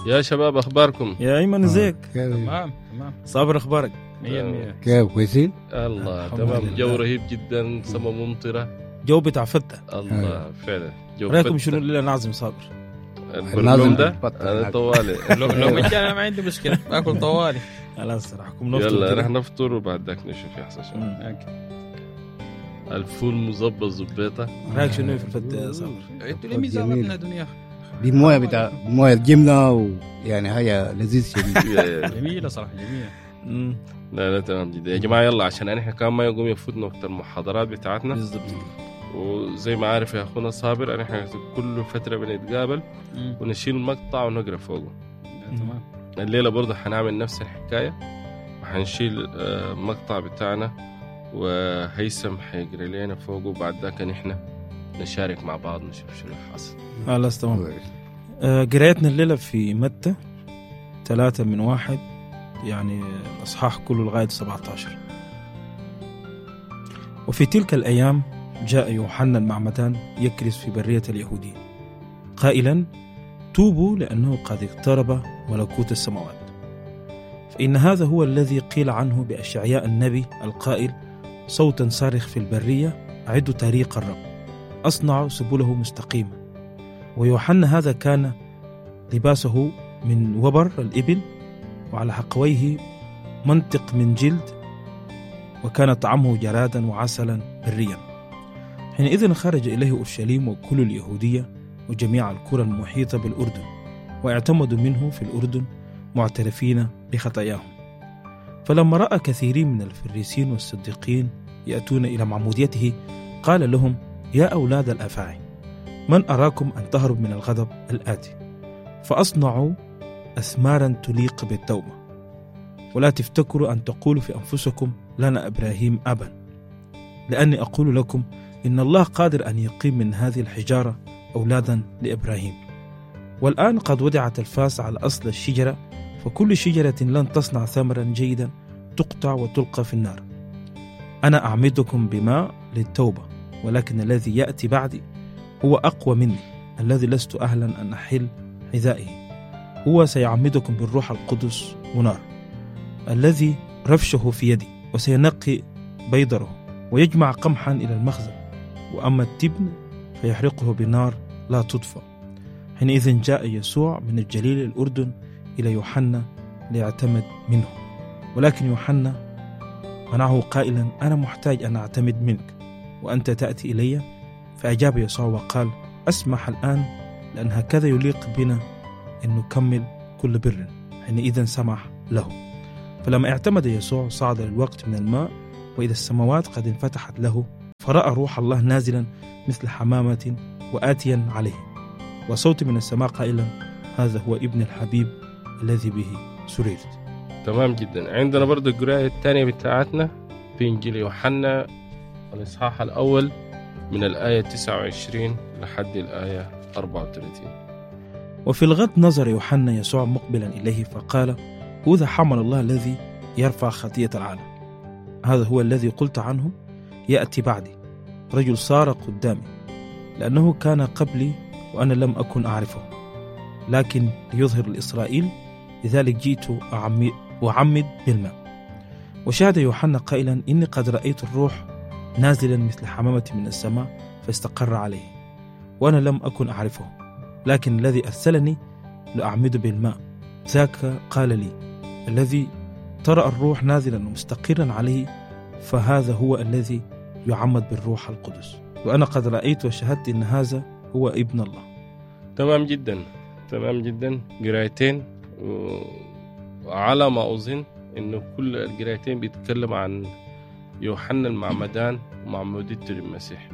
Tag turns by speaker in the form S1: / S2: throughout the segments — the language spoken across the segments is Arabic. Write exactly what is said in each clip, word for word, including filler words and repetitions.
S1: يا شباب أخباركم؟
S2: يا أيمن ازيك؟
S3: تمام تمام.
S2: صابر أخبارك؟
S3: مية مية.
S4: كيف كويسين؟
S1: الله تمام. جو رهيب جدا، سما ممطرة،
S2: جو بتاع فتة.
S1: الله فعلا جو
S2: رأيكم
S1: فتة.
S2: شنو اللي نعزم صابر؟
S1: البرنامج ده أنا طوالي
S3: لو لو مجال أنا ما عندي مشكلة باكل طوالي.
S2: خلاص راحكم نفطر.
S1: يلا رح نفطر وبعد ذاك نشوف يحصل شو. الفول مزبط زبيطة.
S2: رأيك شنو في الفتة يا صابر؟
S3: أنتوا ليه ميزاننا دنيا؟
S4: دي مويه بتاع مويه الجمله ويعني هي لذيذ شديد.
S3: جميلة صراحة جميلة.
S2: امم
S1: لا لا تمام جدا يا جماعة. يلا عشان احنا كمان ما يقوم يفوتنا وقت المحاضرات بتاعتنا.
S2: بالضبط.
S1: وزي ما عارف يا أخونا صابر احنا كل فترة بنتقابل ونشيل مقطع ونقرأ فوقه.
S3: تمام.
S1: الليلة برضه حنعمل نفس الحكاية وحنشيل مقطع بتاعنا وهيثم حيقرأ لنا فوقه وبعد ذاك نحن نشارك مع بعض نشوف شنو حاصل.
S2: خلاص تمام. آه قرايتنا الليلة في متى ثلاثة من واحد، يعني الأصحاح كله لغاية سبعة عشر. وفي تلك الأيام جاء يوحنا المعمدان يكرز في برية اليهودية قائلا: توبوا لأنه قد اقترب ملكوت السماوات. فإن هذا هو الذي قيل عنه بأشعياء النبي القائل: صوتا صارخ في البرية أعدوا طريق الرب، أصنعوا سبله مستقيمة. ويوحنا هذا كان لباسه من وبر الإبل وعلى حقويه منطق من جلد، وكان طعمه جرادا وعسلا بريا. حينئذ خرج إليه أورشليم وكل اليهودية وجميع القرى المحيطة بالأردن، واعتمدوا منه في الأردن معترفين بخطاياهم. فلما رأى كثيرين من الفريسين والصديقين يأتون إلى معموديته قال لهم: يا أولاد الأفاعي، من أراكم أن تهرب من الغضب الآتي؟ فأصنعوا أثمارا تليق بالتوبة، ولا تفتكروا أن تقولوا في أنفسكم: لنا إبراهيم أبا، لأني أقول لكم إن الله قادر أن يقيم من هذه الحجارة أولادا لإبراهيم. والآن قد وضعت الفاس على أصل الشجرة، فكل شجرة لن تصنع ثمرا جيدا تقطع وتلقى في النار. أنا أعمدكم بماء للتوبة، ولكن الذي يأتي بعدي هو أقوى مني، الذي لست أهلا أن أحل حذائه. هو سيعمدكم بالروح القدس ونار، الذي رفشه في يدي، وسينقي بيضره ويجمع قمحا إلى المخزن، وأما التبن فيحرقه بنار لا تطفأ. حينئذ جاء يسوع من الجليل الأردن إلى يوحنا ليعتمد منه، ولكن يوحنا منعه قائلا: أنا محتاج أن أعتمد منك وأنت تأتي إلي؟ فأجاب يسوع وقال: أسمح الآن، لأن هكذا يليق بنا أن نكمل كل بر. حينئذ سمح له. فلما اعتمد يسوع صعد للوقت من الماء، وإذا السماوات قد انفتحت له، فرأى روح الله نازلا مثل حمامة وآتيا عليه، وصوت من السماء قائلا: هذا هو ابن الحبيب الذي به سررت.
S1: تمام جدا. عندنا برضو القراءة الثانية بتاعتنا في إنجيل يوحنا الإصحاح الأول من الآية تسعة وعشرين لحد الآية أربعة وثلاثين.
S2: وفي الغد نظر يوحنا يسوع مقبلا إليه فقال: هذا حمل الله الذي يرفع خطية العالم. هذا هو الذي قلت عنه: يأتي بعدي رجل صار قدامي، لأنه كان قبلي وأنا لم أكن أعرفه، لكن ليظهر لإسرائيل، لذلك جئت أعمد بالماء. وشهد يوحنا قائلا: إني قد رأيت الروح نازلا مثل حمامة من السماء فاستقر عليه، وأنا لم أكن أعرفه، لكن الذي أرسلني لأعمد بالماء ذاك قال لي: الذي ترى الروح نازلا ومستقرا عليه فهذا هو الذي يعمد بالروح القدس، وأنا قد رأيت وشهدت إن هذا هو ابن الله.
S1: تمام جدا تمام جدا. قرايتين، وعلى ما أظن إنه كل القرايتين بيتكلم عن يوحنا المعمدان ومعموديته للمسيح.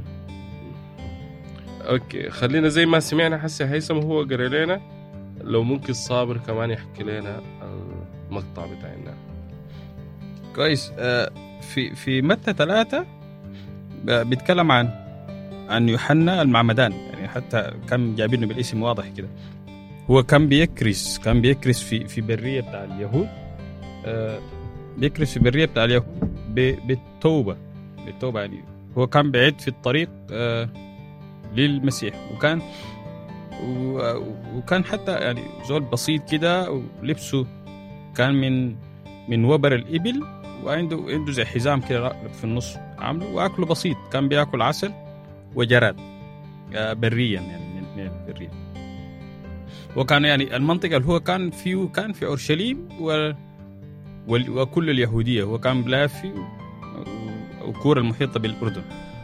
S1: أوكي، خلينا زي ما سمعنا حسي هيثم هو قرأ لنا، لو ممكن صابر كمان يحكي لنا المقطع بتاعنا.
S3: كويس. في في متى ثلاثة بيتكلم عن عن يوحنا المعمدان، يعني حتى كان جايبينه بالاسم واضح كده. هو كان بيكرس كان بيكرس في في برية بتاع اليهود، بيكرس في برية بتاع اليهود بالتوبة بالتوبة يعني هو كان بعيد في الطريق للمسيح، وكان وكان حتى يعني زول بسيط كده، ولبسه كان من من وبر الإبل، وعنده عنده زي حزام كده في النص عامله، وأكله بسيط، كان بيأكل عسل وجراد بريا يعني من البرية. وكان يعني المنطقة اللي هو كان فيه كان في أورشليم و وكل اليهودية، هو كان بلافي وكورة المحيطة بالأردن.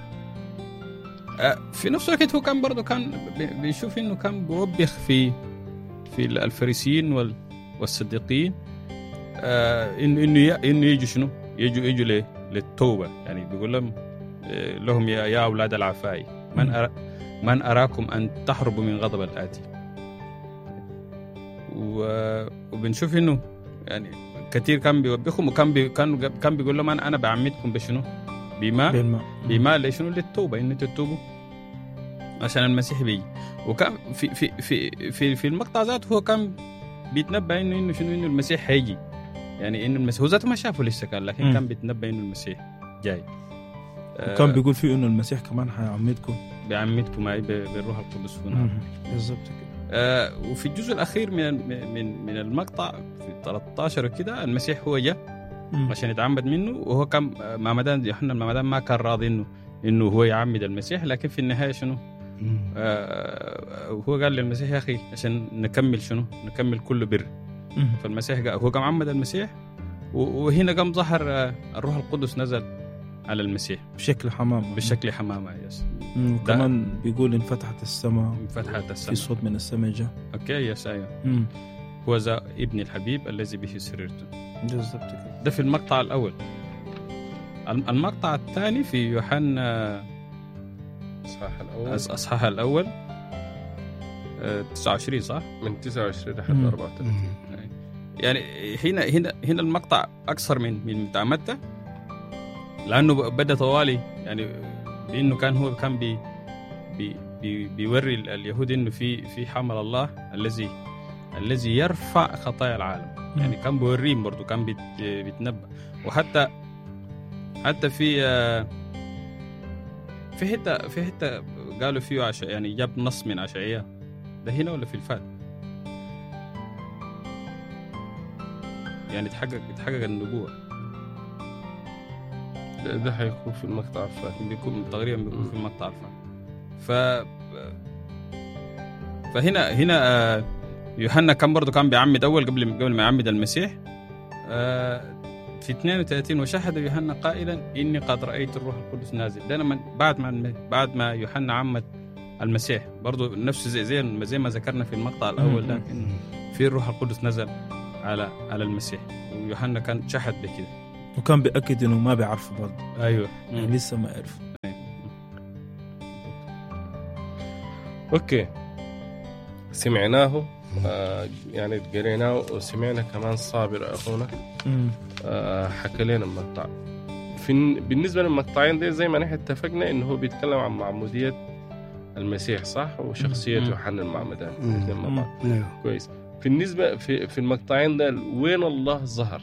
S3: في نفس الوقت هو كان برضه كان بيشوف إنه كان بيوبخ في في الفريسيين والصديقين، إنه إنه إنه يجوا شنو يجوا يجوا للتوبة، يعني بيقول لهم لهم يا يا أولاد العفاي من أرى من أراكم أن تحربوا من غضب الآتي. وبنشوف إنه يعني كثير كان بيوبخهم، وكان بي كان كان بيقول لهم أنا أنا بعمدكم بشنو بما
S2: بالماء
S3: بما لشنو للتوبة، إن تتوبوا عشان المسيح بيجي. وكان في في في في في المقطع ذاته هو كان بيتنبأ إنه إنه شنو إنه المسيح هيجي، يعني إنه المسيح هو ذاته ما شافه لسه كان، لكن م. كان بيتنبأ إنه المسيح جاي.
S2: وكان بيقول فيه إنه المسيح كمان هيعمدكم
S3: بيعمدكم معي بالروح القدس.
S2: بالضبط كده.
S3: آه وفي الجزء الأخير من من من المقطع في ثلاثة عشر كده المسيح هو جاء عشان يتعمد منه، وهو كان معمدان يوحنا المعمدان ما كان راضي إنه إنه هو يعمد المسيح، لكن في النهاية شنو آه هو قال للمسيح يا أخي عشان نكمل شنو نكمل كل بر. فالمسيح قال هو قام عمد المسيح، وهنا قام ظهر الروح القدس نزل على المسيح
S2: بشكل حمامة
S3: بشكل حمامة يس.
S2: وكمان بيقول انفتحت السماء
S3: انفتحت السماء
S2: في صوت من السماء جاء.
S3: اوكي يس ايوه هو ذا ابن الحبيب الذي به سررت.
S2: بالضبط كده.
S3: ده في المقطع الأول. المقطع الثاني في يوحنا
S1: اصحاح الاول
S3: اصحاح الاول تسعة وعشرين صح؟
S1: من تسعة وعشرين لحد أربعة وثلاثين.
S3: يعني هنا هنا هنا المقطع اكثر من من بتاع متى، لانه بدا طوالي يعني بانه كان هو كان بي بي بي بيوري اليهود انه في في حمل الله الذي الذي يرفع خطايا العالم. يعني كان بيوريهم برضه، كان بيت بيتنبأ. وحتى حتى في في حته في حته قالوا فيه عش... يعني جاب نص من عشعية، ده هنا ولا في الفات؟ يعني تحقق تحقق النبوة.
S1: ده, ده هيكون في المقطع الفات،
S3: بيكون تقريبا بيكون في المقطع الفات. ف فهنا هنا يوحنا كان برضو كان بيعمد أول قبل قبل ما يعمد المسيح في اثنين وثلاثين، وشهد يوحنا قائلا إني قد رأيت الروح القدس نازل. ده لما بعد ما بعد ما يوحنا عمد المسيح برضو نفس زي زي زي ما ذكرنا في المقطع الأول ده، إن في الروح القدس نزل على على المسيح، ويوحنا كان شهد بكده،
S2: وكان بيأكد إنه ما بيعرف برضو.
S3: أيوة
S2: يعني لسه ما عرف.
S1: أوكي سمعناه آه يعني قريناه وسمعنا كمان صابر أخونا آه حكى لنا المقطع. في بالنسبة للمقطعين دي زي ما نحن اتفقنا إنه هو بيتكلم عن معمودية المسيح صح، وشخصية يوحنا المعمدان الاثنين مع بعض. كويس. بالنسبة في في المقطعين ده وين الله ظهر؟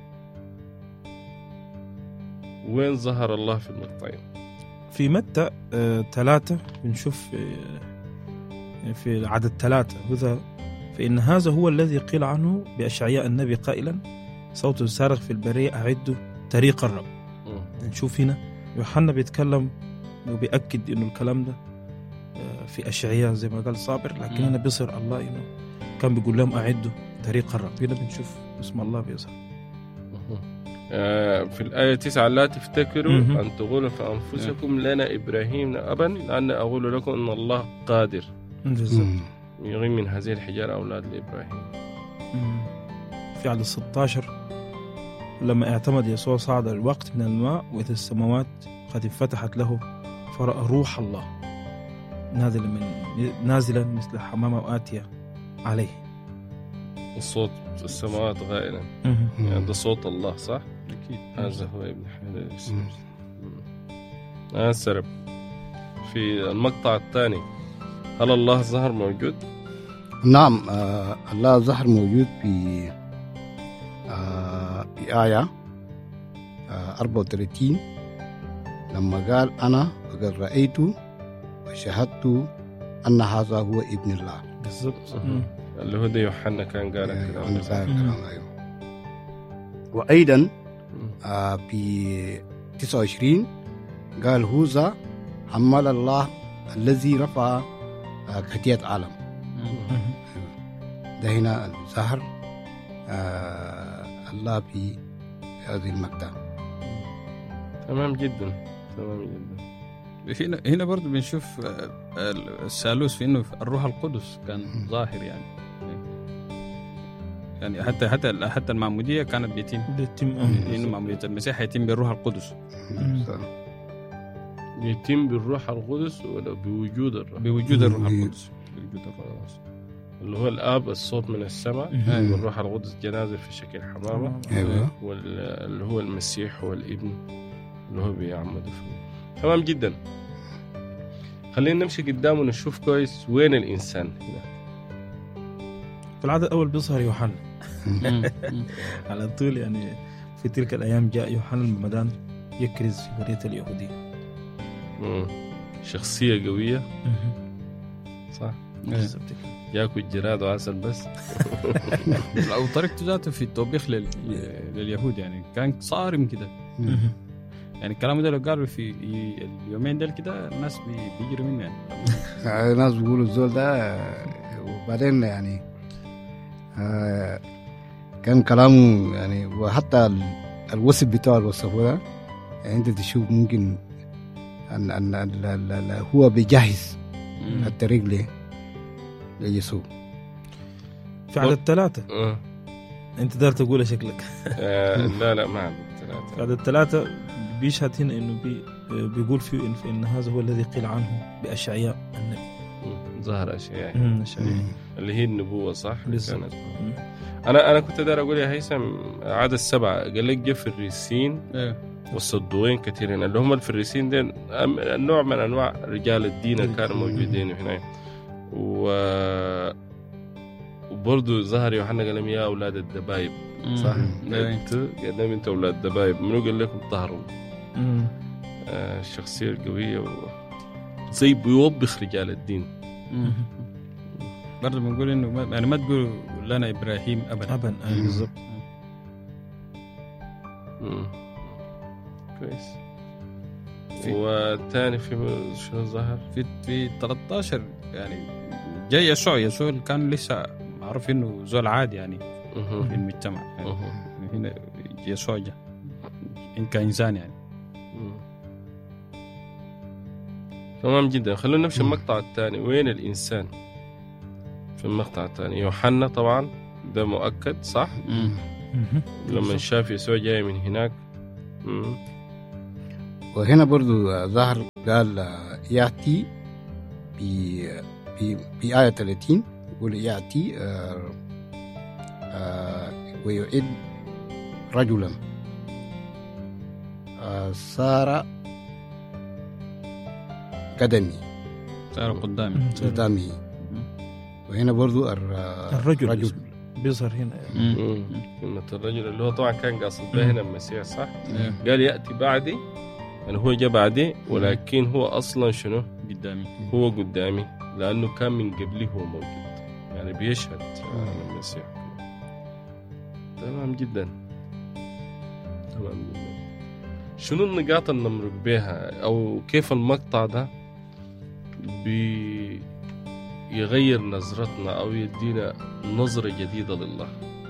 S1: وين ظهر الله في المقطعين؟
S2: في متى آه ثلاثة بنشوف آه في عدد ثلاثة وذا فإن هذا هو الذي قيل عنه بأشعياء النبي قائلا صوت صارخ في البرية أعدوا طريق الرب. نشوف هنا يوحنا بيتكلم وبيأكد إنه الكلام ده في أشعياء زي ما قال صابر، لكن هنا بيصير الله إنه كان بيقول لهم أعدوا طريق الرب. هنا بنشوف اسم الله بيظهر
S1: في الآية تسعة لا تفتكروا أن تقولوا في أنفسكم لنا إبراهيم أبا لأن أقول لكم أن الله قادر يغيم من هذه الحجارة أولاد لإبراهيم.
S2: في عدد ستة عشر لما اعتمد يسوع صعد الوقت من الماء وإذا السماوات قد انفتحت له فرأى روح الله نازلا من نازلا مثل حمامة وآتية عليه.
S1: الصوت في السماوات غائلا يعني ده صوت الله صح؟
S3: أكيد
S1: هذا هو ابن حلال آه سرب. في المقطع الثاني هل الله ظهر موجود؟
S4: نعم آه الله ظهر موجود في آه في آية آه أربعة وثلاثين لما قال أنا قد رأيت وشهدت أن هذا هو ابن الله.
S2: بالضبط.
S1: اللي هو ده يوحنا كان قال الكلام ده.
S4: أيوه. وأيضا آه في تسعة وعشرين قال هوذا حمل الله الذي رفع آه خطية عالم. ده هنا ظهر آه الله في هذه المقطع.
S1: تمام جدا تمام جدا.
S3: هنا هنا برضو بنشوف الثالوث في انه الروح القدس كان ظاهر يعني يعني حتى حتى حتى المعموديه كانت بيتم
S2: بيتم
S3: انه معموديه المسيح يتم بالروح القدس.
S1: يتم بالروح القدس ولا بوجود الروح؟
S3: بوجود الروح القدس. بوجود الروح القدس
S1: اللي هو الاب الصوت من السماء والروح القدس جنازه في شكل حمامه.
S4: ايوه.
S1: واللي هو المسيح والابن اللي هو بيعمد فيه. تمام جدا. خلينا نمشي قدام ونشوف كويس وين الإنسان هنا.
S2: في العدد الأول بيظهر يوحنا على طول يعني. في تلك الأيام جاء يوحنا المعمدان يكرز في برية اليهودية.
S1: مم. شخصية قوية صح؟ ياكل جراد وعسل بس.
S3: أو طريقته ذاته في التوبيخ لل... لليهود يعني كان صارم كده. يعني الكلام ده لو قالوا في اليومين دول كده الناس بيجروا منه يعني.
S4: الناس بيقولوا الزول ده. وبعدين يعني آه كان كلامه يعني وحتى الوصف بتاعه الوصفه ده يعني انت تشوف ممكن ان ان, أن لا لا لا هو بيجهز الطريق له ليسوع.
S2: في عدد ثلاثة
S1: أه.
S2: انت دار تقول شكلك.
S1: آه لا لا ما عدد ثلاثة.
S2: في عدد ثلاثة بيشهد هنا انه بي بيقول فيه إن, إن هذا هو الذي قيل عنه بأشعياء النبي.
S1: ظهر أشعياء اللي هي النبوة صح. كانت أنا أنا كنت دار أقول يا هيثم عدد السبعة قال لك جاء فريسين والصدوقين كثيرين اللي هم الفريسين دين نوع من أنواع رجال الدين اللي كانوا موجودين هنا. و وبرضه ظهر يوحنا قال لهم يا أولاد الدبايب صح. أنت قدام أنت أولاد الدبايب منو قال لكم طهروا. آه الشخصية القوية و... زي بيوبخ رجال الدين.
S3: برضه بنقول إنه يعني ما تقول لنا إبراهيم أبدا
S2: أبدا. بالضبط.
S1: كويس. والثاني في شنو ظهر
S3: في في ثلاثة عشر يعني جاي يسوع يسوع كان لسه معروف إنه زول عادي يعني في المجتمع يعني هنا يسوع جاء إن كإنسان يعني.
S1: تمام جدا. خلونا نمشي المقطع الثاني وين الإنسان في المقطع الثاني. يوحنا طبعا ده مؤكد صح. لما شاف يسوع جاي من هناك. مم.
S4: وهنا برضو ظهر قال يأتي في في في آية ثلاثين يقول يأتي آه آه ويعد رجلا آه صار قدمي
S3: صار قدامي
S4: قدامي. وهنا برضو
S2: الرجل, الرجل بيظهر هنا
S1: كلمة الرجل اللي هو طبعا كان قاصد به هنا المسيح صح. قال يأتي بعدي يعني هو جاء بعدي ولكن هو أصلا شنو
S3: قدامي
S1: هو قدامي لأنه كان من قبله هو موجود يعني بيشهد عن المسيح. تمام جدا تمام جدا. شنو النقاط اللي نمرق بها أو كيف المقطع ده بيغير نظرتنا أو يدينا نظرة جديدة لله.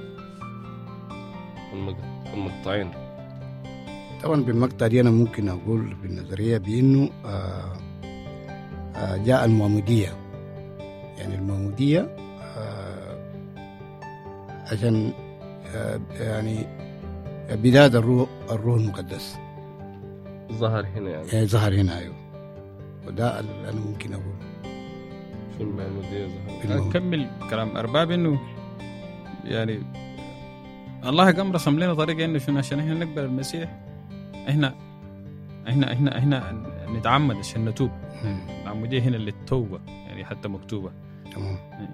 S1: المقطعين
S4: طبعا بالمقطع دي أنا ممكن أقول بالنظرية بأنه آه آه جاء المعمودية يعني المعمودية آه عشان آه يعني بداية الروح الروح المقدس
S1: ظهر هنا يعني,
S4: يعني ظهر هنا أيوه. وده اللي أنا ممكن أقول
S1: في المعمودية ظهر.
S3: أكمل كلام أرباب إنه يعني الله قام رسم لنا طريقة إنه شنو عشان إحنا نقبل المسيح إحنا إحنا إحنا إحنا نتعمد عشان نتوب. العمودية هنا اللي التوبة يعني حتى مكتوبة.
S4: تمام.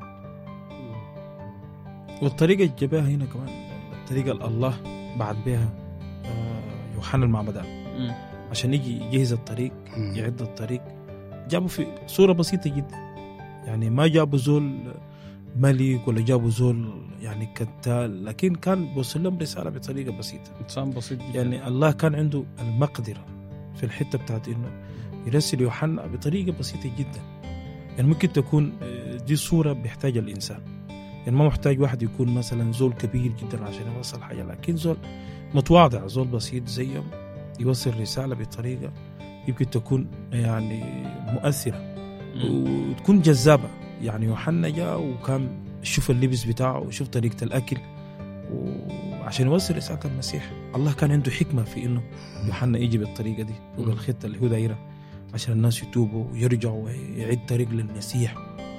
S2: والطريقة الجباها هنا كمان الطريقة الله بعد بها يوحنا المعمدان عشان يجي يجهز الطريق يعد الطريق. جابوا في صورة بسيطة جدا يعني ما جابوا زول ملك ولا جابوا زول يعني كتال، لكن كان بيوصل لهم رسالة بطريقة بسيطة.
S3: إنسان بسيط جدا.
S2: يعني الله كان عنده المقدرة في الحتة بتاعت إنه يرسل يوحنا بطريقة بسيطة جدا. يعني ممكن تكون دي صورة بيحتاجها الإنسان، يعني ما محتاج واحد يكون مثلا زول كبير جدا عشان يوصل حاجة، لكن زول متواضع، زول بسيط زيهم يوصل رسالة بطريقة يمكن تكون يعني مؤثرة وتكون جذابة. يعني يوحنا جاء وكان شوف اللبس بتاعه وشوف طريقة الأكل وعشان يوصل رسالة المسيح. الله كان عنده حكمة في إنه يوحنا يجي بالطريقة دي وبالخطة اللي هو دايرة عشان الناس يتوبوا ويرجعوا ويعيد طريق للمسيح.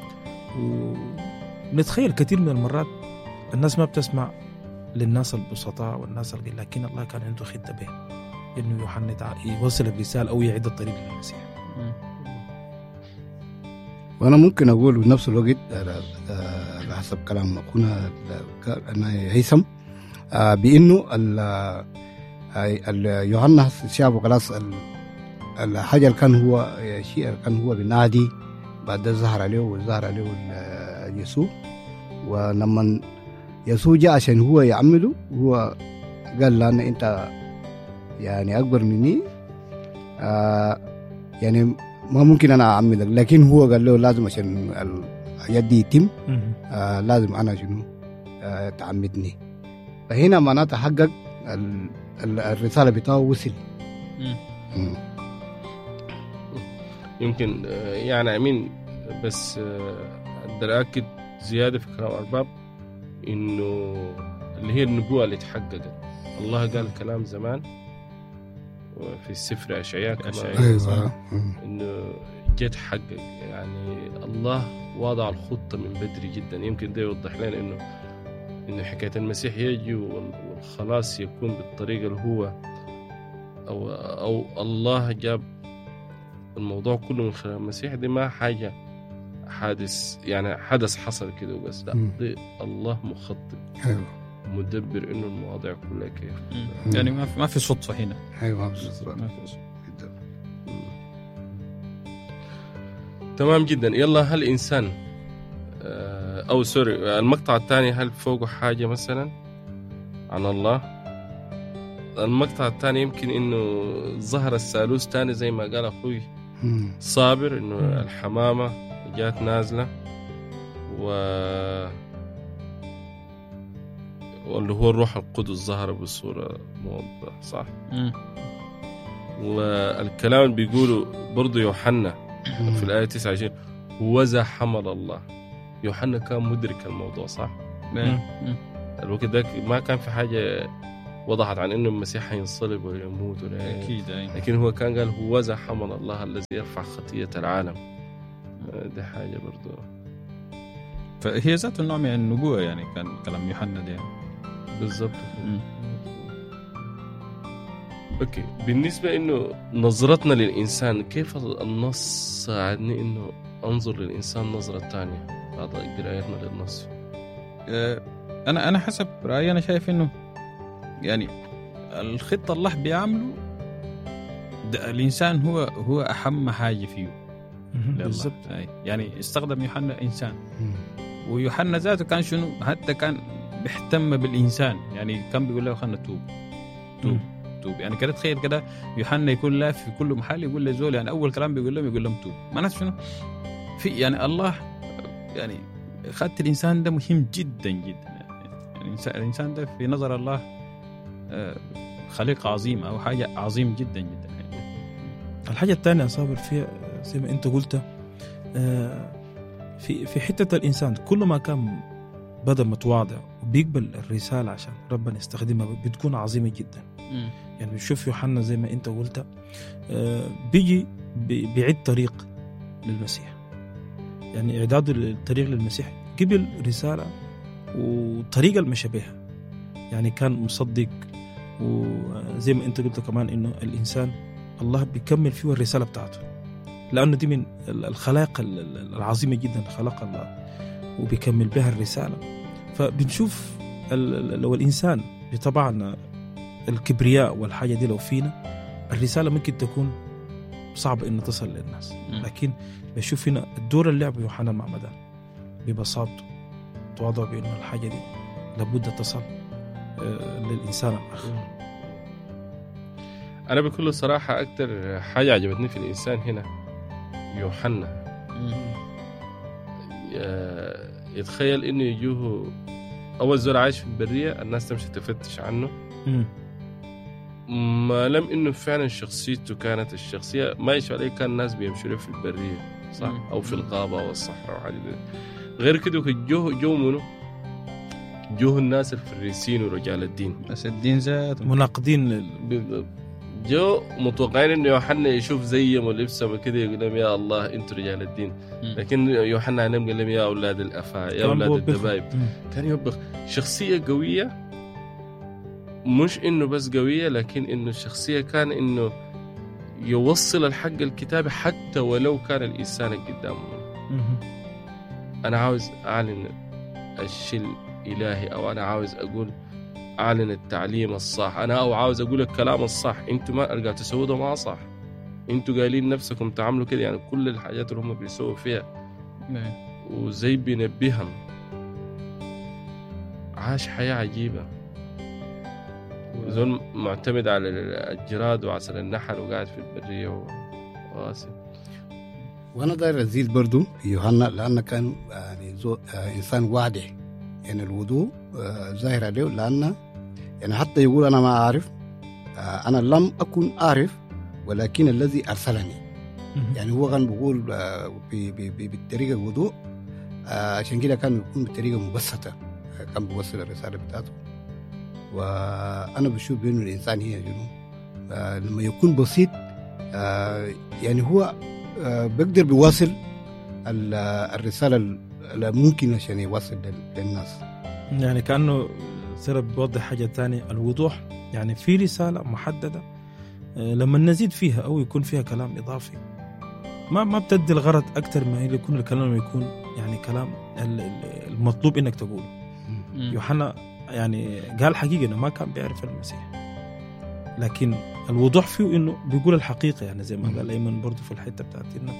S2: ونتخيل كثير من المرات الناس ما بتسمع للناس البسطاء والناس الغير، لكن الله كان عنده خطة به إنه يوحنا يوصل الرسالة أو يعيد الطريق للمسيح.
S4: وأنا ممكن أقول بنفس الوقت على حسب كلام أخونا هيثم بأنه يوحنا شافوا خلاص الحاجة اللي كان هو شيء كان هو بنادي بعد ظهر عليه وظهر عليه يسوع. ولما يسوع جاء عشان هو يعمله هو قال لأن أنت يعني أكبر مني آه يعني ما ممكن أنا أعملك، لكن هو قال له لازم عشان الحاجات دي يتم آه لازم أنا شنو آه تعمدني. فهنا معناتها حقق الرسالة بتاعه وصل.
S1: يمكن يعني أمين بس أقدر أكد زيادة في كلام أرباب إنه اللي هي النبوة اللي تحققت. الله قال كلام زمان وفي السفر أشعياء كمان
S4: أيوة.
S1: إنه جت حقق. يعني الله وضع الخطة من بدري جدا. يمكن ده يوضح لنا إنه إنه حكاية المسيح يجي والخلاص يكون بالطريقة اللي هو أو أو الله جاب الموضوع كله من خلال المسيح. دي ما حاجة حادث يعني حدث حصل كده وبس، لا دي الله مخطط
S4: أيوة.
S1: مدبر إنه المواضيع كلها كيف.
S3: يعني ما في ما في صدفة هنا.
S4: أيوة ما في صدفة.
S1: تمام جدا. يلا هل إنسان أو سوري المقطع الثاني هل فوقه حاجة مثلا عن الله؟ المقطع الثاني يمكن إنه ظهر الثالوث تاني زي ما قال أخوي صابر إنه الحمامة جات نازلة و واللي هو الروح القدس ظهر بصورة موضحة صح؟
S3: مم.
S1: والكلام اللي بيقوله برضو يوحنا في الآية تسعة وعشرين وذا حمل الله. يوحنا كان مدرك الموضوع صح؟
S3: مم.
S1: الوقت ده ما كان في حاجة وضحت عن إنه المسيح ينصلب ويموت ولا
S3: أكيد أي.
S1: لكن هو كان قال هو ذا حمل الله الذي يرفع خطية العالم. ده حاجة برضو
S3: فهي ذات النوع من النبوة يعني كان كلام يوحنا ده يعني.
S1: بالضبط. اوكي بالنسبة انه نظرتنا للإنسان كيف النص ساعدني انه انظر للإنسان نظرة تانية بعد قراءتنا للنص؟
S3: انا انا حسب رأيي انا شايف انه يعني الخطة الله بيعمله الإنسان هو هو أهم حاجة فيه
S2: بالضبط.
S3: يعني استخدم يوحنا إنسان ويوحنا ذاته كان شنو حتى كان بيهتم بالإنسان. يعني كان بيقول له خلنا توب توب توب. يعني كده تخيل كده يوحنا يكون لا في كل محل يقول له زول يعني أول كلام بيقول لهم يقول لهم توب. معناته شنو في يعني الله يعني خدت الإنسان ده مهم جدا جدا. يعني الإنسان ده في نظر الله خليقة عظيمة أو حاجة عظيم جدا جدا.
S2: الحاجة الثانية أصابر فيها زي ما أنت قلت في في حتة الإنسان كل ما كان بدأ متواضع وبيقبل الرسالة عشان ربنا يستخدمها بتكون عظيمة جدا.
S3: م.
S2: يعني بنشوف يوحنا زي ما أنت قلت بيجي بيعد طريق للمسيح. يعني إعداده للطريق للمسيح قبل رسالة وطريقة المشابهة. يعني كان مصدق وزي ما أنت قلت كمان إنه الإنسان الله بيكمل فيه الرسالة بتاعته لأنه دي من الخلاق العظيمة جدا خلق الله وبيكمل بها الرسالة. فبنشوف لو الإنسان بطبعنا الكبرياء والحاجة دي لو فينا الرسالة ممكن تكون صعبة إن تصل للناس. لكن بشوف هنا الدور اللي لعبه يوحنا المعمدان ببساطته التواضع بأنه الحاجة دي لابد تصل للإنسان الآخر.
S1: أنا بكل صراحة أكتر حاجة عجبتني في الإنسان هنا يوحنا، يتخيل إنه يجوه أول زول عايش في البرية الناس تمشي تفتش عنه، ما لم إنه فعلا شخصيته كانت الشخصية ما يشوف عليه، كان الناس بيمشوا له في البرية صح أو في الغابة أو الصحراء وحاجة غير كده. جوه جو منه جوه الناس الفريسين ورجال الدين،
S3: بس الدين ذات
S2: مناقضين لل...
S1: جو متوقعين إنه يوحنا يشوف زيهم ولبسهم كده يقول لهم يا الله أنتوا رجال الدين، لكن يوحنا عنهم قال لهم يا أولاد الأفا يا أولاد الدبايب. كان يوبخ شخصية قوية، مش إنه بس قوية لكن إنه الشخصية كان إنه يوصل الحق الكتابي حتى ولو كان الإنسان قدامه. أنا عاوز أعلن الشيء الإلهي، أو أنا عاوز أقول أعلن التعليم الصح، أنا أو عاوز أقول الكلام الصح. أنتوا ما أرجع تسووا ده ما صح، أنتوا قايلين نفسكم تعملوا كده، يعني كل الحاجات اللي هم بيسووا فيها وزي بينبيهم. عاش حياة عجيبة، زول معتمد على الجراد وعسل النحل وقاعد في البرية وواسم.
S4: وانا داير ازيد برضو في يوحنا لانه كان يعني زو آه انسان واضح، يعني الوضوء آه ظاهر عليه، لانه يعني حتى يقول انا ما اعرف، آه انا لم اكن اعرف ولكن الذي ارسلني. يعني هو كان بيقول آه بالطريقه الوضوء، آه عشان كده كان يكون بطريقه مبسطه، آه كان بيوصل الرساله بتاعته. وانا بشوف بانه الانسان هي جنون آه لما يكون بسيط، آه يعني هو آه بيقدر بيواصل الرساله اللي ممكن عشان يوصل للناس.
S2: يعني كانه سير بيوضح حاجه ثانيه، الوضوح يعني في رساله محدده، آه لما نزيد فيها او يكون فيها كلام اضافي ما ما بتدي الغرض اكثر ما يكون الكلام يكون يعني كلام المطلوب انك تقوله. يوحنا يعني قال حقيقة إنه ما كان بيعرف المسيح، لكن الوضوح فيه إنه بيقول الحقيقة، يعني زي ما قال أيمن برضو في الحتة بتاعتي إنه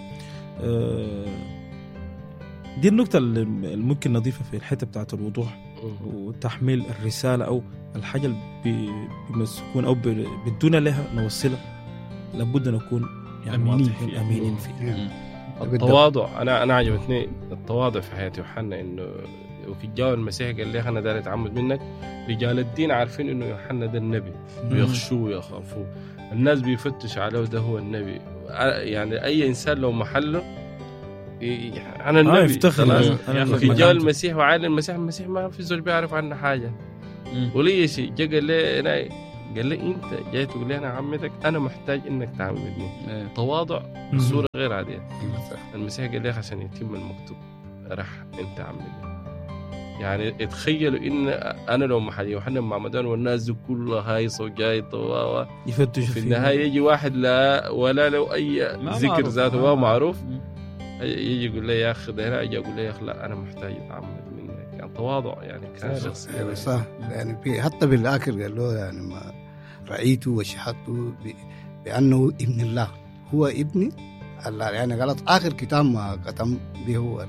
S2: دي النقطة اللي ممكن نضيفها في الحتة بتاعت الوضوح وتحميل الرسالة أو الحاجة اللي بمسكون أو بدون لها نوصلها، لابد نكون يعني واضحين أمينين فيها.
S1: التواضع، أنا أنا عجبتني التواضع في حياة يوحنا، إنه وفي الجو المسيح قال لي أنا داري أتعمد منك. رجال الدين عارفين إنه يوحنا ده النبي، بيخشوه ويخافوه، الناس بيفتش عليه ده هو النبي. يعني أي إنسان لو محله أنا النبي
S2: آه يفتخر.
S1: في الجو المسيح وعالم المسيح المسيح ما في زول بيعرف عنه حاجة ولي شيء. جا قال لي أنا قال لي أنت جاي تقول لي أنا عمتك، أنا محتاج إنك تعمدني. تواضع بصورة غير عادية. المسيح قال لي عشان يتم المكتوب راح أنت عمدني. يعني اتخيلوا ان انا لو محل يوحنا معمدان والناس دي كلها هايصه وجايطه و
S2: يفتشوا
S1: في النهايه يجي واحد لا ولا له اي ذكر ذاته ما معروف، يجي يقول لي يا اخي ده، اجي اقول لي يا اخي لا انا محتاج اتعمد منك. يعني تواضع، يعني كان شخص
S4: يعني صح. يعني في حتى بالاخر قال له يعني ما رايته وشهدته بانه ابن الله، هو ابن الله. يعني قالت اخر كتاب ما ختم به هو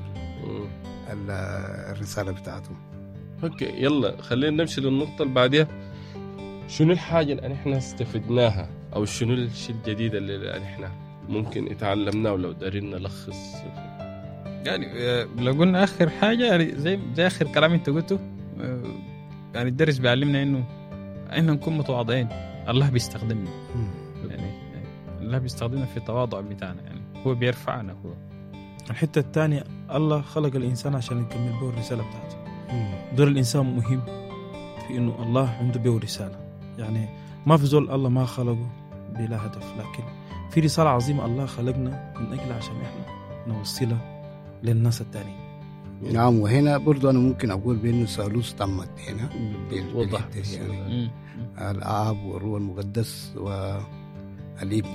S4: الرسالة بتاعته.
S1: اوكي يلا خلينا نمشي للنقطة اللي بعدها. شنو الحاجة اللي احنا استفدناها، او شنو الشيء الجديد اللي احنا ممكن اتعلمناه ولو دارين نلخص؟
S3: يعني لو قلنا اخر حاجة يعني زي زي اخر كلام انت قلته، يعني الدرس بيعلمنا انه احنا نكون متواضعين، الله بيستخدمنا. يعني الله بيستخدمنا في التواضع بتاعنا، يعني هو بيرفعنا. هو
S2: الحتة الثانية الله خلق الإنسان عشان يكمل به الرسالة بتاعته. دور الإنسان مهم في إنه الله عنده به رسالة. يعني ما في زول الله ما خلقه بلا هدف، لكن في رسالة عظيمة الله خلقنا من أجل عشان إحنا نوصلها للناس التانيين.
S4: نعم. وهنا برضو أنا ممكن أقول بأنه ثالوث تمت هنا
S1: وضح
S4: يعني الآب والروح المقدس والابن.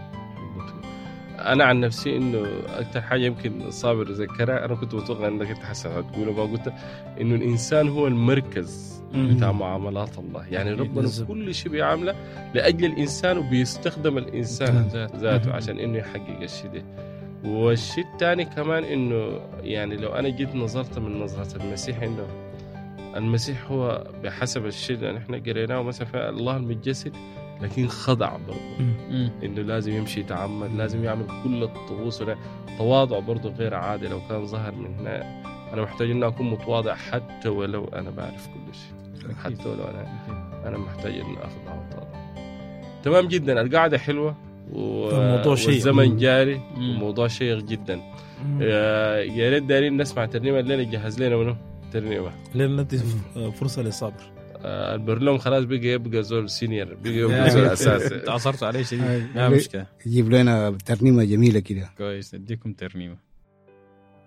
S1: أنا عن نفسي إنه أكتر حاجة يمكن صابر ذكرها، أنا كنت متوقع إنك أنت حسن هتقوله ما قلت، إنه الإنسان هو المركز بتاع معاملات الله. يعني ربنا كل شيء بيعمله لأجل الإنسان وبيستخدم الإنسان ذاته عشان إنه يحقق الشيء ده. والشيء الثاني كمان إنه يعني لو أنا جيت نظرت من نظرة المسيح، إنه المسيح هو بحسب الشيء اللي نحن قريناه مثلا في الله المتجسد، لكن خضع برضه، إنه لازم يمشي يتعمد، لازم يعمل كل الطقوس، تواضع برضه غير عادي. لو كان ظهر من هنا أنا محتاج إن أكون متواضع حتى ولو أنا بعرف كل شيء، حتى ولو أنا أنا محتاج إن أخضع وأتواضع. تمام جدا، القعدة حلوة
S2: الموضوع شيق،
S1: والزمن جاري، وموضوع شيق جدا. يا ريت دارين نسمع ترنيمة الليلة، جهز لنا منه ترنيمة
S2: لين ندي فرصة للصبر.
S1: البرلوم خلاص بقى يبقى زول سينيور، بقى يبقى زول أساسي.
S3: تعصرت عليه شيء، لا مشكلة.
S4: يجيب لنا ترنيمة جميلة كده.
S3: كويس، نديكم ترنيمة.